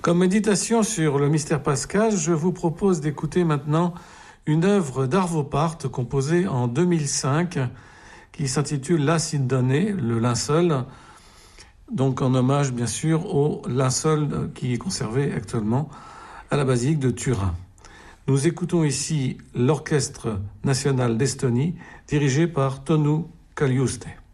Comme méditation sur le mystère pascal, je vous propose d'écouter maintenant une œuvre d'Arvo Pärt composée en 2005 qui s'intitule La Sindone, le linceul, donc en hommage bien sûr au linceul qui est conservé actuellement à la basilique de Turin. Nous écoutons ici l'Orchestre national d'Estonie dirigé par Tõnu Kaljuste.